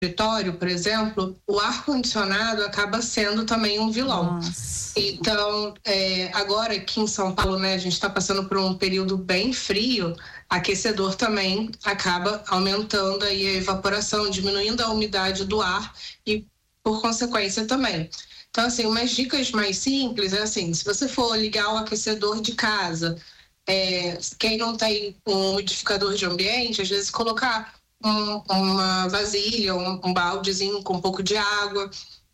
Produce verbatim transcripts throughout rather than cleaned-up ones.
escritório, por exemplo, o ar-condicionado acaba sendo também um vilão. Nossa. Então, é, agora aqui em São Paulo, né, a gente está passando por um período bem frio, aquecedor também acaba aumentando aí a evaporação, diminuindo a umidade do ar e, por consequência, também. Então, assim, umas dicas mais simples é assim, se você for ligar o aquecedor de casa, é, quem não tem um umidificador de ambiente, às vezes colocar Um, uma vasilha, um, um baldezinho com um pouco de água.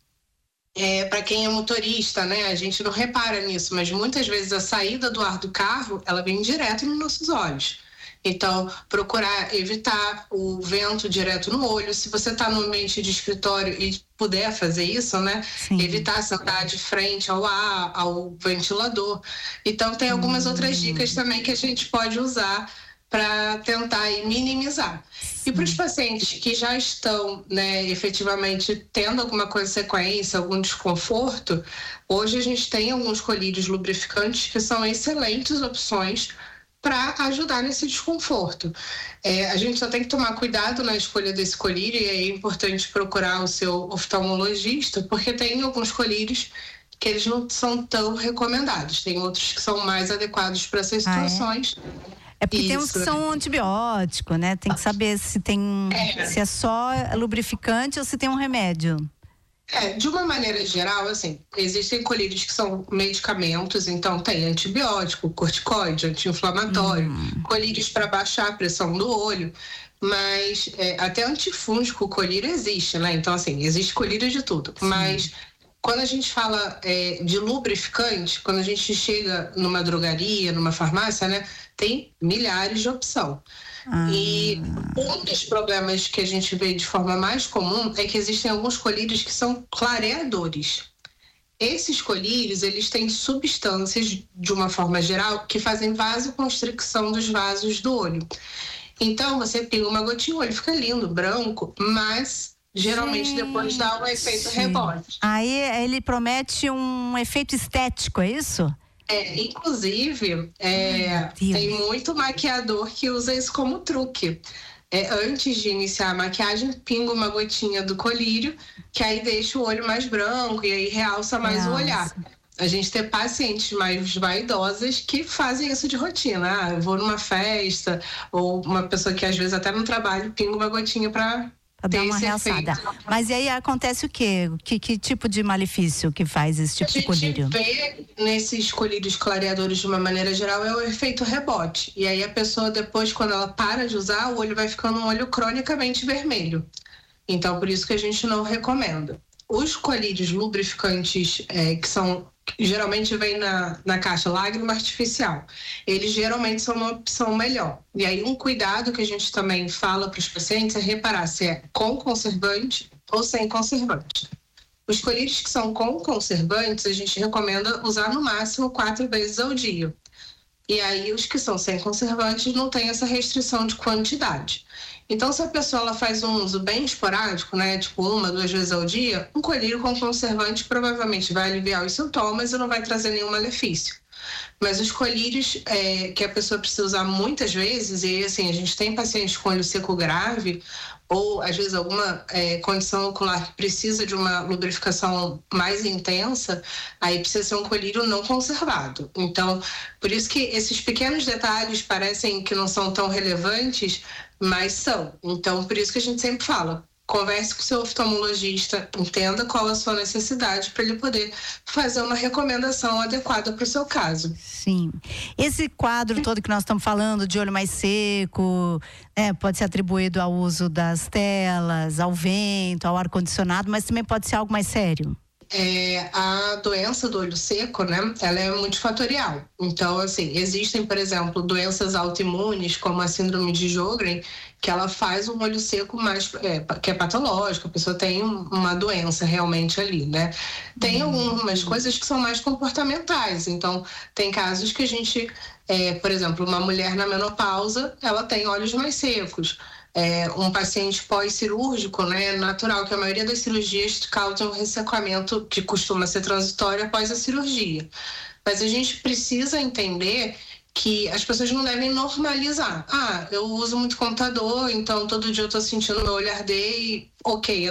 É, para quem é motorista, né, a gente não repara nisso, mas muitas vezes a saída do ar do carro, ela vem direto nos nossos olhos. Então, procurar evitar o vento direto no olho. Se você está no ambiente de escritório e puder fazer isso, né, Sim. evitar sentar de frente ao ar, ao ventilador. Então, tem algumas hum. outras dicas também que a gente pode usar para tentar minimizar. E para os pacientes que já estão, né, efetivamente tendo alguma consequência, algum desconforto, hoje a gente tem alguns colírios lubrificantes que são excelentes opções para ajudar nesse desconforto. É, a gente só tem que tomar cuidado na escolha desse colírio, e é importante procurar o seu oftalmologista, porque tem alguns colírios que eles não são tão recomendados, tem outros que são mais adequados para essas situações. Ah, é? É porque Isso. tem uns que são antibiótico, né? Tem que saber se tem, é. se é só lubrificante ou se tem um remédio. É, de uma maneira geral, assim, existem colírios que são medicamentos, então tem antibiótico, corticoide, anti-inflamatório, hum. colírios para baixar a pressão do olho, mas é, até antifúngico o colírio existe, né? Então, assim, existe colírio de tudo, Sim. mas quando a gente fala é, de lubrificante, quando a gente chega numa drogaria, numa farmácia, né, tem milhares de opção. Ah. E um dos problemas que a gente vê de forma mais comum é que existem alguns colírios que são clareadores. Esses colírios, eles têm substâncias, de uma forma geral, que fazem vasoconstricção dos vasos do olho. Então, você pinga uma gotinha, o olho fica lindo, branco, mas geralmente Gente. depois dá um efeito rebote. Aí ele promete um efeito estético, é isso? É, inclusive, é, tem muito maquiador que usa isso como truque. É, antes de iniciar a maquiagem, pinga uma gotinha do colírio, que aí deixa o olho mais branco e aí realça mais realça. o olhar. A gente tem pacientes mais vaidosas que fazem isso de rotina. Ah, eu vou numa festa, ou uma pessoa que às vezes até no trabalho pinga uma gotinha para Pra dar uma realçada. Mas e aí acontece o quê? Que, que tipo de malefício que faz esse tipo de colírio? A gente vê nesses colírios clareadores de uma maneira geral é o efeito rebote. E aí a pessoa depois, quando ela para de usar, o olho vai ficando um olho cronicamente vermelho. Então por isso que a gente não recomenda. Os colírios lubrificantes é, que são geralmente vem na, na caixa lágrima artificial, eles geralmente são uma opção melhor. E aí um cuidado que a gente também fala para os pacientes é reparar se é com conservante ou sem conservante. Os colírios que são com conservantes, a gente recomenda usar no máximo quatro vezes ao dia. E aí os que são sem conservantes não tem essa restrição de quantidade. Então, se a pessoa ela faz um uso bem esporádico, né, tipo uma, duas vezes ao dia, um colírio com conservante provavelmente vai aliviar os sintomas e não vai trazer nenhum malefício. Mas os colírios é, que a pessoa precisa usar muitas vezes, e assim, a gente tem pacientes com olho seco grave, ou às vezes alguma é, condição ocular que precisa de uma lubrificação mais intensa, aí precisa ser um colírio não conservado. Então, por isso que esses pequenos detalhes parecem que não são tão relevantes, mas são. Então, por isso que a gente sempre fala, converse com o seu oftalmologista, entenda qual a sua necessidade para ele poder fazer uma recomendação adequada para o seu caso. Sim. Esse quadro todo que nós estamos falando, de olho mais seco, né, pode ser atribuído ao uso das telas, ao vento, ao ar-condicionado, mas também pode ser algo mais sério. É, a doença do olho seco, né, ela é multifatorial. Então, assim, existem, por exemplo, doenças autoimunes, como a síndrome de Sjögren, que ela faz um olho seco mais, é, que é patológico, a pessoa tem uma doença realmente ali, né? Tem algumas coisas que são mais comportamentais, então tem casos que a gente, é, por exemplo, uma mulher na menopausa, ela tem olhos mais secos. É, um paciente pós-cirúrgico, né, é natural que a maioria das cirurgias cause um ressecamento que costuma ser transitório após a cirurgia. Mas a gente precisa entender que as pessoas não devem normalizar. Ah, eu uso muito computador, então todo dia eu tô sentindo meu olho arder e ok,